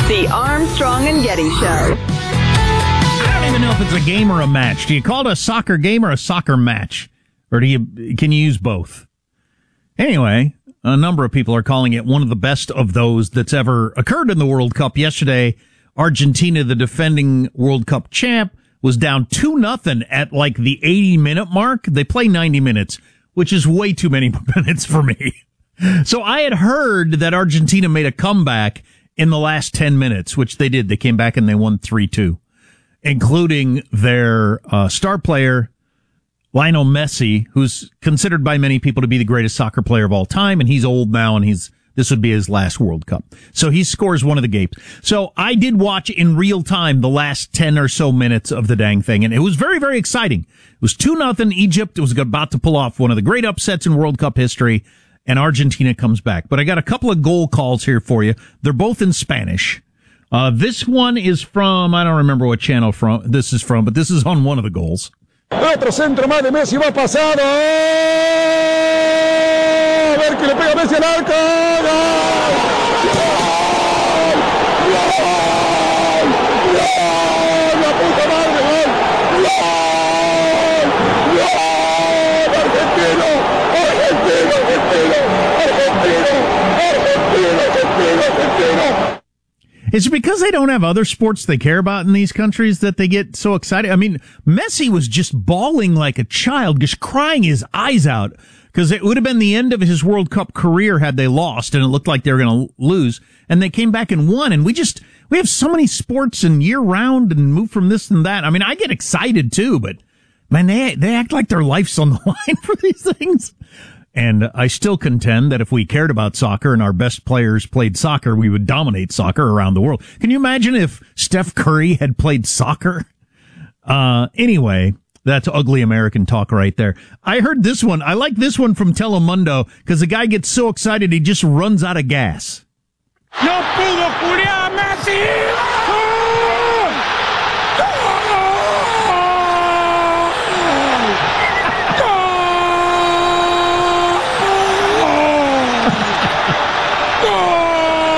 The Armstrong and Getty Show. I don't even know if it's a game or a match. Do you call it a soccer game or a soccer match? Or can you use both? Anyway, a number of people are calling it one of the best of those that's ever occurred in the World Cup. Yesterday, Argentina, the defending World Cup champ, was down 2-0 at like the 80-minute mark. They play 90 minutes, which is way too many minutes for me. So I had heard that Argentina made a comeback in the last 10 minutes, which they did. They came back and they won 3-2, including their star player, Lionel Messi, who's considered by many people to be the greatest soccer player of all time, and he's old now, and this would be his last World Cup. So he scores one of the games. So I did watch in real time the last 10 or so minutes of the dang thing, and it was very, very exciting. It was 2-0 Egypt. It was about to pull off one of the great upsets in World Cup history, and Argentina comes back. But I got a couple of goal calls here for you. They're both in Spanish. This one is from, I don't remember what channel this is from, but this is on one of the goals. Otro centro más de Messi, va pasado. A ver que le pega Messi al arco. ¡Gol! ¡La puta madre! ¡Gol! ¡Argentino! ¡Argentino! ¡Argentino! Is it because they don't have other sports they care about in these countries that they get so excited? I mean, Messi was just bawling like a child, just crying his eyes out, because it would have been the end of his World Cup career had they lost, and it looked like they were going to lose, and they came back and won, and we have so many sports and year round and move from this and that. I mean, I get excited too, but man, they act like their life's on the line for these things. And I still contend that if we cared about soccer and our best players played soccer, we would dominate soccer around the world. Can you imagine if Steph Curry had played soccer? Anyway, that's ugly American talk right there. I heard this one. I like this one from Telemundo because the guy gets so excited he just runs out of gas. No pudo Julián Messi.